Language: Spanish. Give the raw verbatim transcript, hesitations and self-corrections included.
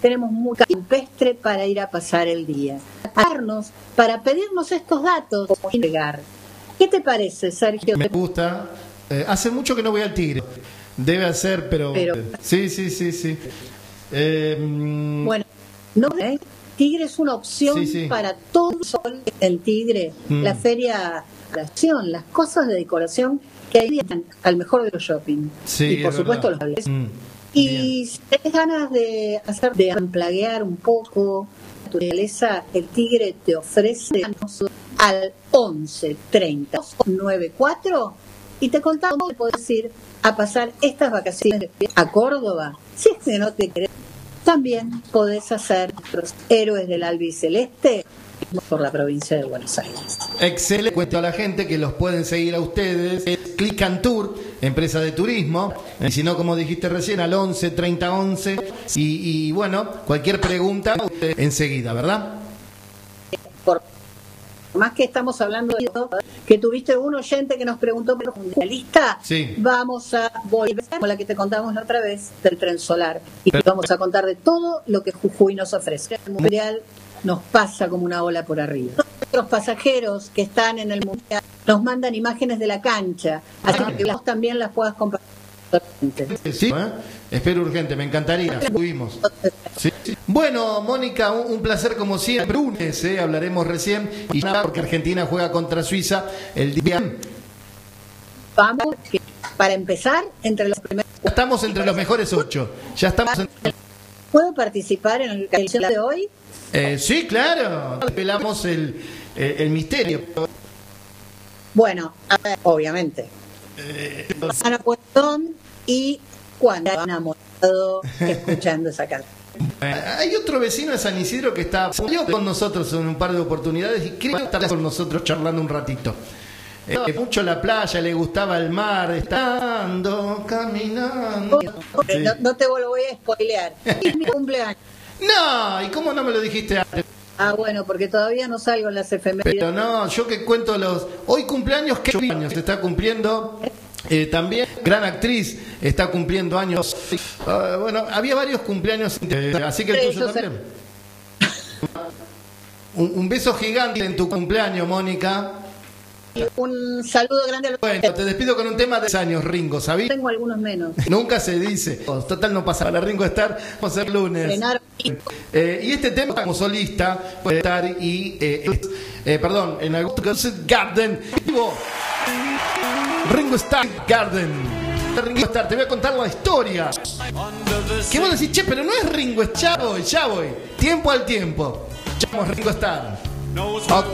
tenemos mucha campestre para ir a pasar el día. Para pedirnos estos datos, llegar. ¿Qué te parece, Sergio? Me gusta. Eh, hace mucho que no voy al Tigre. Debe hacer, pero... pero... Sí, sí, sí, sí. Eh, bueno, no, ¿eh? Tigre es una opción sí, sí. para todo el Tigre. Mm. La feria, la acción, las cosas de decoración que hay al mejor de los shopping. Sí, y por supuesto verdad. los mm. Y Bien. si tienes ganas de hacer, de amplaguear un poco la naturaleza, el Tigre te ofrece al once treinta noventa y cuatro y te contamos que puedes ir a pasar estas vacaciones a Córdoba. Si es que no te querés, también podés hacer los héroes del albiceleste por la provincia de Buenos Aires. Excelente. Cuento a la gente que los pueden seguir a ustedes. Click and Tour, empresa de turismo. Y si no, como dijiste recién, al once treinta once. Y, y bueno, cualquier pregunta enseguida, ¿verdad? Por más que estamos hablando de esto, que tuviste un oyente que nos preguntó por la lista, sí. Vamos a volver con la que te contamos la otra vez del tren solar. Y Pero... vamos a contar de todo lo que Jujuy nos ofrece. El mundial nos pasa como una ola por arriba. Los pasajeros que están en el mundial nos mandan imágenes de la cancha, así que vos también las puedas compartir. Sí, ¿eh? Espero urgente, me encantaría. Subimos. Sí, sí. Bueno, Mónica, un, un placer como siempre. Lunes, ¿eh? Hablaremos recién. Y nada, porque Argentina juega contra Suiza el día. Vamos, para empezar, entre los primeros. Estamos entre los mejores ocho. Ya estamos. En... ¿Puedo participar en el canción de hoy? Eh, sí, claro. Velamos el, el, el misterio. Bueno, a ver, obviamente. Eh, Ana Puertón y Juan enamorado escuchando esa canción. Hay otro vecino de San Isidro que está con nosotros en un par de oportunidades y creo que está con nosotros charlando un ratito. Eh, mucho la playa, le gustaba el mar, estando, caminando. Sí. No, no te lo voy a spoilear. Es mi cumpleaños. No, ¿y cómo no me lo dijiste antes? Ah, bueno, porque todavía no salgo en las efemérides. Pero no, yo que cuento los... Hoy cumpleaños, ¿qué años se está cumpliendo? Eh, también, gran actriz, está cumpliendo años. Uh, bueno, había varios cumpleaños, eh, así que el tuyo también. Un, un beso gigante en tu cumpleaños, Mónica. Un saludo grande a los... Bueno, te despido con un tema de años, Ringo, ¿sabías? Tengo algunos menos. Nunca se dice. Total, no pasa la Ringo Starr, vamos a ser lunes. Eh, y este tema como solista puede estar y... Eh, eh, perdón, en algún Garden. Ringo Starr Garden. Ringo Starr, te voy a contar la historia. Que vos decís, che, pero no es Ringo, ya voy, ya voy. Tiempo al tiempo. Llamamos Ringo Starr.